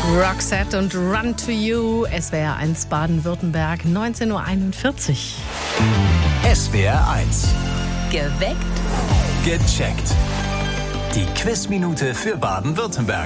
Roxette und Run to You. SWR 1 Baden-Württemberg, 19.41 Uhr. SWR 1. Geweckt. Gecheckt. Die Quizminute für Baden-Württemberg.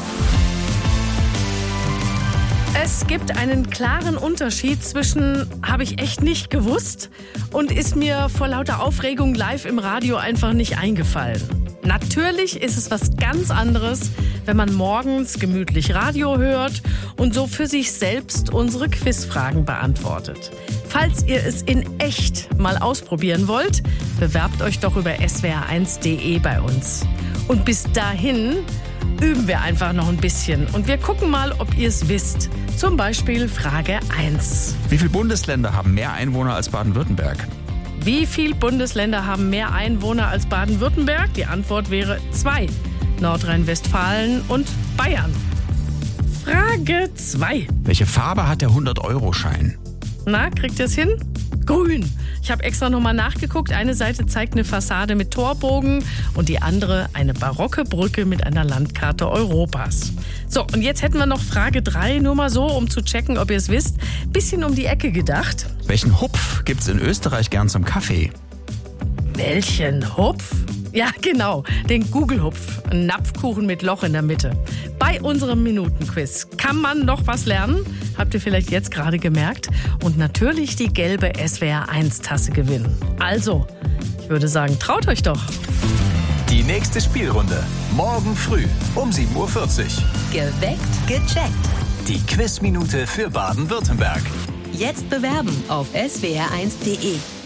Es gibt einen klaren Unterschied zwischen habe ich echt nicht gewusst und ist mir vor lauter Aufregung live im Radio einfach nicht eingefallen. Natürlich ist es was ganz anderes, wenn man morgens gemütlich Radio hört und so für sich selbst unsere Quizfragen beantwortet. Falls ihr es in echt mal ausprobieren wollt, bewerbt euch doch über swr1.de bei uns. Und bis dahin üben wir einfach noch ein bisschen und wir gucken mal, ob ihr es wisst. Zum Beispiel Frage 1. Wie viele Bundesländer haben mehr Einwohner als Baden-Württemberg? Wie viele Bundesländer haben mehr Einwohner als Baden-Württemberg? Die Antwort wäre 2. Nordrhein-Westfalen und Bayern. Frage 2. Welche Farbe hat der 100-Euro-Schein? Na, kriegt ihr es hin? Grün. Ich habe extra nochmal nachgeguckt. Eine Seite zeigt eine Fassade mit Torbogen und die andere eine barocke Brücke mit einer Landkarte Europas. So, und jetzt hätten wir noch Frage 3, nur mal so, um zu checken, ob ihr es wisst. Bisschen um die Ecke gedacht. Welchen Hupf gibt's in Österreich gern zum Kaffee? Welchen Hupf? Ja, genau, den Google-Hupf. Ein Napfkuchen mit Loch in der Mitte. Bei unserem Minutenquiz kann man noch was lernen. Habt ihr vielleicht jetzt gerade gemerkt. Und natürlich die gelbe SWR1-Tasse gewinnen. Also, ich würde sagen, traut euch doch. Die nächste Spielrunde. Morgen früh um 7.40 Uhr. Geweckt. Gecheckt. Die Quizminute für Baden-Württemberg. Jetzt bewerben auf swr1.de.